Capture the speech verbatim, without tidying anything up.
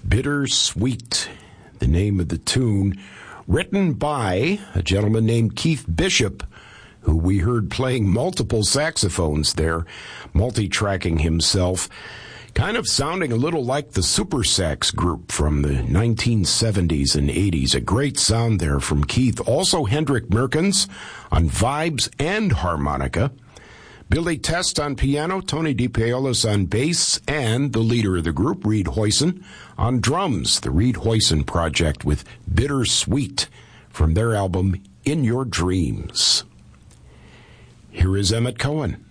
Bittersweet, the name of the tune, written by a gentleman named Keith Bishop, who we heard playing multiple saxophones there, multi-tracking himself, kind of sounding a little like the Super Sax group from the nineteen seventies and eighties. A great sound there from Keith. Also Hendrik Merkens on vibes and harmonica. Billy Test on piano, Tony DePaolis on bass, and the leader of the group, Reed Hoyson, on drums. The Reed Hoyson Project with Bittersweet from their album In Your Dreams. Here is Emmett Cohen.